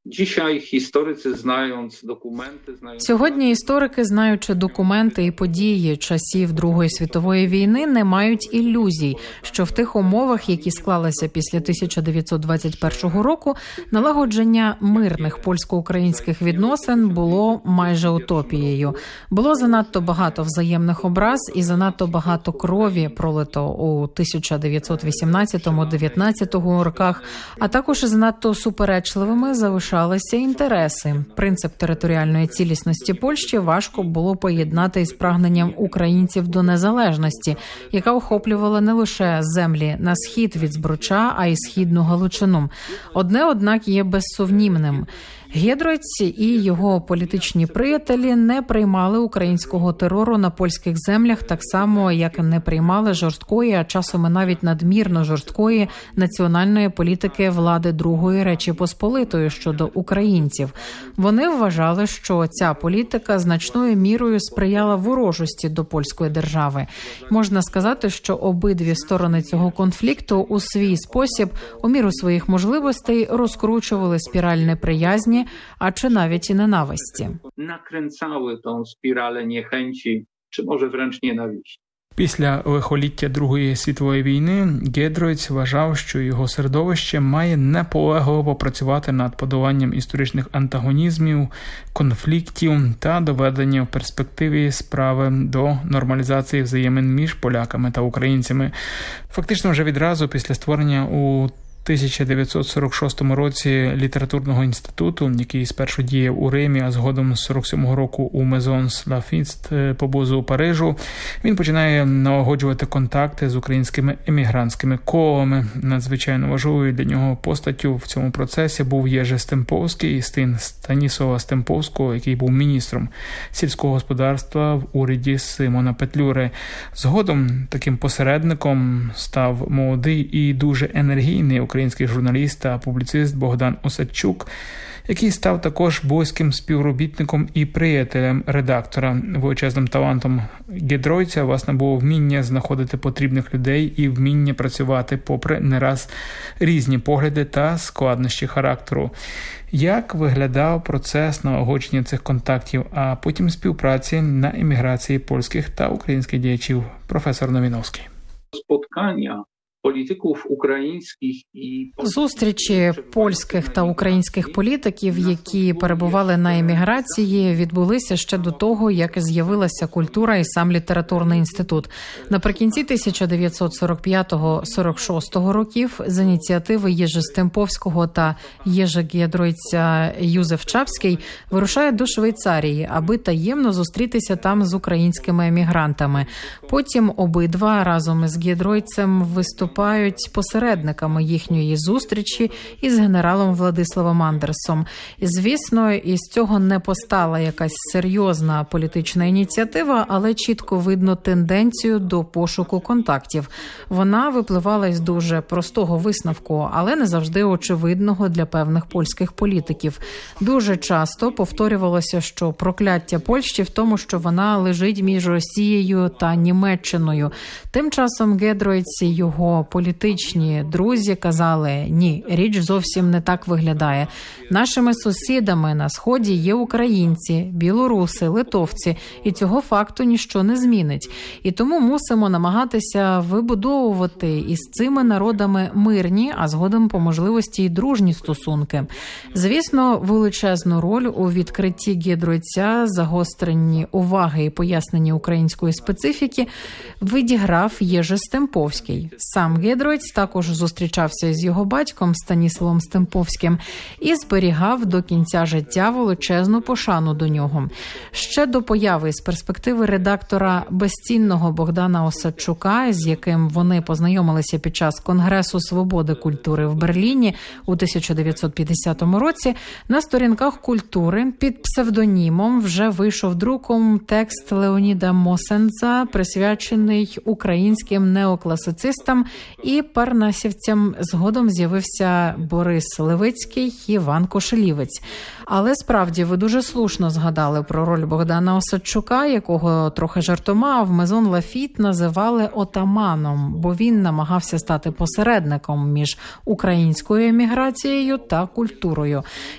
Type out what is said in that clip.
Сьогодні історики, знаючи документи і події часів Другої світової війни, не мають ілюзій, що в тих умовах, які склалися після 1921 року, налагодження мирних польсько-українських відносин було майже утопією. Було занадто багато взаємних образ і занадто багато крові пролито у 1918-19 роках, а також занадто суперечливими залишалися інтереси. Принцип територіальної цілісності Польщі важко було поєднати із прагненням українців до незалежності, яка охоплювала не лише землі на схід від Збруча, а й східну Галичину. Одне, однак, є безсумнівним. Гєдройц і його політичні приятелі не приймали українського терору на польських землях так само, як не приймали жорсткої, а часом і навіть надмірно жорсткої національної політики влади Другої Речі Посполитої щодо українців. Вони вважали, що ця політика значною мірою сприяла ворожості до польської держави. Можна сказати, що обидві сторони цього конфлікту у свій спосіб, у міру своїх можливостей, розкручували спіраль неприязні, а чи навіть і ненависті. Наkręcały tą spiralę niechęci, czy może wręcz nienawiści. Після лихоліття Другої світової війни Гєдройц вважав, що його середовище має наполегливо працювати над подоланням історичних антагонізмів, конфліктів та доведення в перспективі справи до нормалізації взаємин між поляками та українцями. Фактично вже відразу після створення у 1946 році літературного інституту, який спершу діяв у Римі, а згодом з 47-го року у Мезонс Лафіст поблизу Парижу, він починає налагоджувати контакти з українськими емігрантськими колами. Надзвичайно важливою для нього постаттю в цьому процесі був Єжи Стемповський, син Станіслава Стемповського, який був міністром сільського господарства в уряді Симона Петлюри. Згодом таким посередником став молодий і дуже енергійний український журналіст та публіцист Богдан Осадчук, який став також близьким співробітником і приятелем редактора. Величезним талантом Гєдройця, власне, було вміння знаходити потрібних людей і вміння працювати попри не раз різні погляди та складнощі характеру. Як виглядав процес налагодження цих контактів, а потім співпраці на еміграції польських та українських діячів? Професор Новіновський. Spotkania політиків українських і зустрічі польських та українських політиків, які перебували на еміграції, відбулися ще до того, як з'явилася культура і сам літературний інститут. Наприкінці 1945-46 років з ініціативи Єжи Стемповського та Єжи Гєдройця Юзеф Чапський вирушає до Швейцарії, аби таємно зустрітися там з українськими емігрантами. Потім обидва разом із Гєдройцем виступають посередниками їхньої зустрічі із генералом Владиславом Андерсом. І, звісно, із цього не постала якась серйозна політична ініціатива, але чітко видно тенденцію до пошуку контактів. Вона випливала із дуже простого висновку, але не завжди очевидного для певних польських політиків. Дуже часто повторювалося, що прокляття Польщі в тому, що вона лежить між Росією та Німеччиною. Тим часом Гєдройц і його політичні друзі казали: ні, річ зовсім не так виглядає. Нашими сусідами на Сході є українці, білоруси, литовці, і цього факту ніщо не змінить. І тому мусимо намагатися вибудовувати із цими народами мирні, а згодом по можливості й дружні стосунки. Звісно, величезну роль у відкритті Гєдройця, загостренні уваги і поясненні української специфіки відіграв Єжи Стемповський. Сам Гєдройц також зустрічався з його батьком Станіславом Стемповським і зберігав до кінця життя величезну пошану до нього. Ще до появи з перспективи редактора безцінного Богдана Осадчука, з яким вони познайомилися під час Конгресу свободи культури в Берліні у 1950 році, на сторінках «Культури» під псевдонімом вже вийшов друком текст Леоніда Мосенца, присвячений українським неокласицистам і парнасівцям. Згодом з'явився Борис Левицький і Іван Кошелівець. Але справді ви дуже слушно згадали про роль Богдана Осадчука, якого трохи жартома в Мезон Лафіт називали отаманом, бо він намагався стати посередником між українською еміграцією та культурою.